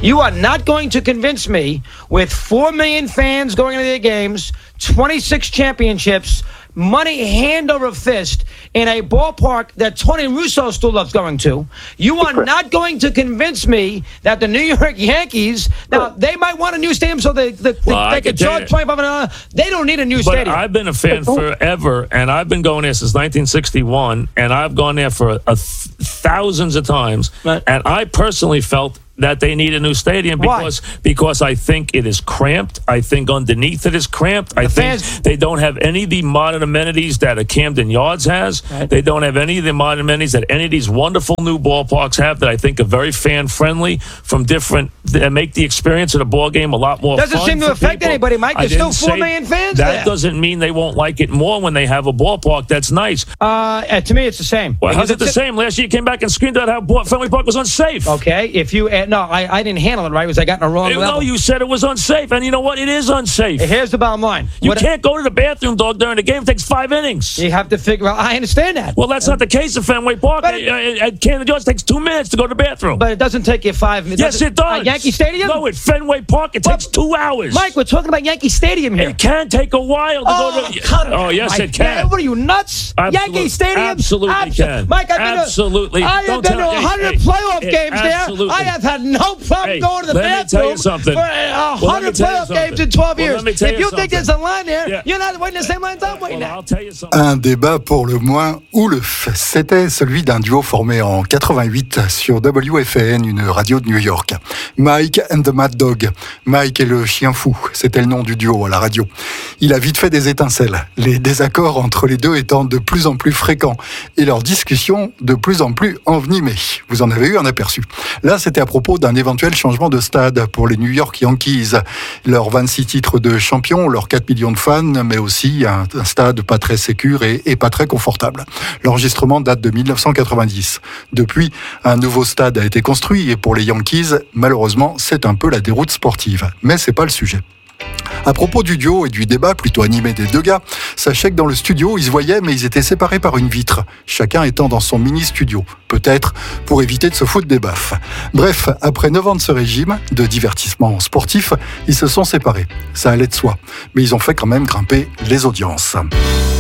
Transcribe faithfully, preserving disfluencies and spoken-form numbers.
You are not going to convince me with four million fans going into their games, twenty-six championships, money hand over fist in a ballpark that Tony Russo still loves going to. You are not going to convince me that the New York Yankees, now they might want a new stadium so they, they, well, they can charge twenty-five hundred dollars. They don't need a new but stadium. I've been a fan forever, and I've been going there since nineteen sixty-one, and I've gone there for a, a th- thousands of times, right. And I personally felt that they need a new stadium because Why? because I think it is cramped. I think underneath it is cramped. I the think fans- they don't have any of the modern amenities that a Camden Yards has. Right. They don't have any of the modern amenities that any of these wonderful new ballparks have that I think are very fan-friendly from different that make the experience of the ball game a lot more Doesn't fun seem to for affect people. anybody, Mike. I There's still didn't four say- million fans That there. doesn't mean they won't like it more when they have a ballpark that's nice. Uh, uh, to me, it's the same. Well, how's Because it the it's- same? Last year you came back and screamed out how Fenway Park was unsafe. Okay, if you uh, no, I, I didn't handle it right. Was I got in a wrong No, level? you said it was unsafe, and you know what? It is unsafe. Here's the bottom line. You What- can't go to the bathroom, dog, during the game. It takes five innings. You have to figure out. I understand that. Well, that's not the case at Fenway Park. But At, it- at Camden Yards, it takes two minutes to go to the bathroom. But it doesn't take you five minutes. yes, it does. At Yankee Stadium? No, at Fenway Park, it Well, takes two hours. Mike, we're talking about Yankee Stadium here. It can take a while to Oh, go to. cut it Oh, out, yes, Mike. it can. Yeah, what are you, nuts? Absolute- Yankee Stadium? absolutely Abso- can. Mike, I've been Absolutely. To, I have Don't been to tell- one hundred hey, hey, playoff hey, games absolutely. there. I have had no problem Hey, going to the let me bathroom tell you something. for one Well, let hundred me tell you playoff something. games in twelve Well, years. let me tell If you you think there's a line there, Yeah. you're not waiting the same lines I'm waiting Well, at. I'll tell you something. Un débat pour le moins oulef. C'était celui d'un duo formé en quatre-vingt-huit sur W F A N, une radio de New York. Mike and the Mad Dog. Mike et le chien fou, c'était le nom du duo à la radio. Il a vite fait des étincelles, les désaccords entre les deux étant de plus en plus fréquents et leurs discussions de plus en plus envenimées. Vous en avez eu un aperçu. Là, c'était à propos d'un éventuel changement de stade pour les New York Yankees. Leurs vingt-six titres de champion, leurs quatre millions de fans, mais aussi un, un stade pas très sécure et, et pas très confortable. L'enregistrement date de dix-neuf cent quatre-vingt-dix. Depuis, un nouveau stade a été construit et pour les Yankees, malheureusement, c'est un peu la déroute sportive. Mais c'est pas le sujet. À propos du duo et du débat plutôt animé des deux gars, sachez que dans le studio, ils se voyaient mais ils étaient séparés par une vitre, chacun étant dans son mini-studio, peut-être pour éviter de se foutre des baffes. Bref, après neuf ans de ce régime, de divertissement sportif, ils se sont séparés. Ça allait de soi, mais ils ont fait quand même grimper les audiences.